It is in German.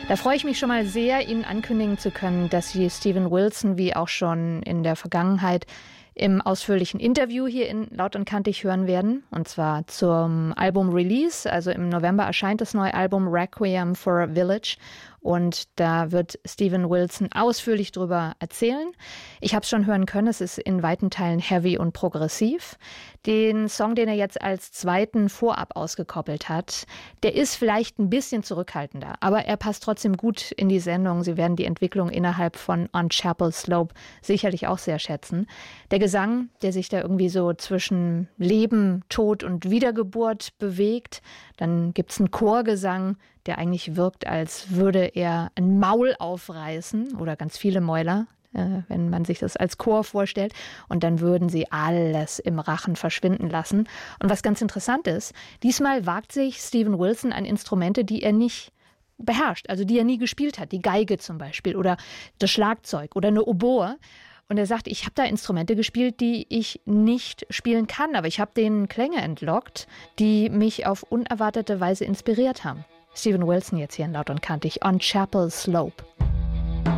Da freue ich mich schon mal sehr, Ihnen ankündigen zu können, dass Sie Steven Wilson wie auch schon in der Vergangenheit im ausführlichen Interview hier in Laut und Kantig hören werden. Und zwar zum Album-Release. Also im November erscheint das neue Album Requiem for a Village. Und da wird Steven Wilson ausführlich drüber erzählen. Ich habe es schon hören können, es ist in weiten Teilen heavy und progressiv. Den Song, den er jetzt als zweiten vorab ausgekoppelt hat, der ist vielleicht ein bisschen zurückhaltender, aber er passt trotzdem gut in die Sendung. Sie werden die Entwicklung innerhalb von On Chapel Slope sicherlich auch sehr schätzen. Der Gesang, der sich da irgendwie so zwischen Leben, Tod und Wiedergeburt bewegt. Dann gibt's einen Chorgesang, der eigentlich wirkt, als würde er ein Maul aufreißen oder ganz viele Mäuler, wenn man sich das als Chor vorstellt. Und dann würden sie alles im Rachen verschwinden lassen. Und was ganz interessant ist, diesmal wagt sich Steven Wilson an Instrumente, die er nicht beherrscht, also die er nie gespielt hat. Die Geige zum Beispiel oder das Schlagzeug oder eine Oboe. Und er sagt, ich habe da Instrumente gespielt, die ich nicht spielen kann, aber ich habe denen Klänge entlockt, die mich auf unerwartete Weise inspiriert haben. Steven Wilson jetzt hier in Laut und Kantig, On Chapel Slope.